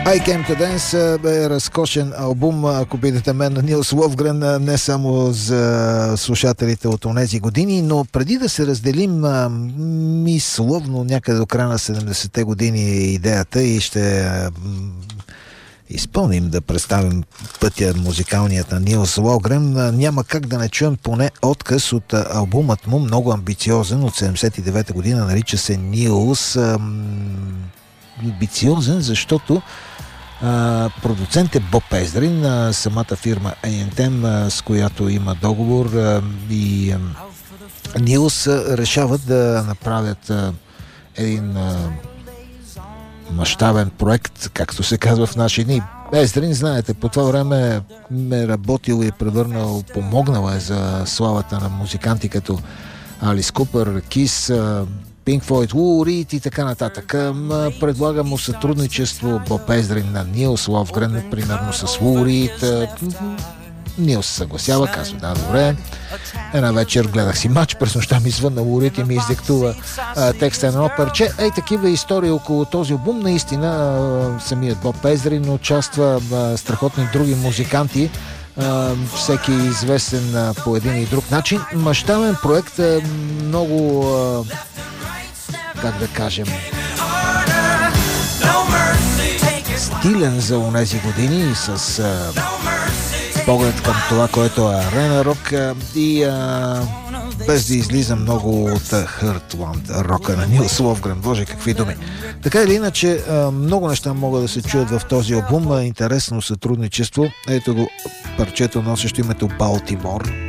I Came to Dance бе разкошен албум, ако бидете мен, на Нилс Ловгрен, не само за слушателите от онези години, но преди да се разделим мисловно някъде до края на 70-те години идеята и ще изпълним да представим пътя музикалният на Нилс Ловгрен, няма как да не чуем поне откъс от албумът му, много амбициозен, от 79-та година, нарича се Нилс. Амбициозен, защото продуцент е Боб Ездрин, самата фирма A&M, с която има договор, и Нилс решават да направят един мащабен проект, както се казва в наши дни. Ездрин, знаете, по това време е работил и превърнал, помогнал е за славата на музиканти като Алис Купер, Кис, Pink Floyd, Lou Reed и така нататък. Предлага му сътрудничество Боб Ездрин на Нилс Ловгрен, примерно с Lou Reed. Нилс се съгласява, казва: да, добре. Една вечер гледах си матч, през нощта ми звънна Lou Reed и ми издиктува текста на едно парче. Такива истории около този албум. Наистина самият Боб Ездрин участва, страхотни други музиканти, всеки известен по един и друг начин. Мащабен проект, е много как да кажем, стилен за онези години, с поглед към това, което е арена рок, и без да излиза много от Хъртланд рока на Нилс Ловгрен. Боже, какви думи! Така или иначе, много неща могат да се чуят в този албум. Интересно сътрудничество. Ето го парчето, носещо името Балтимор.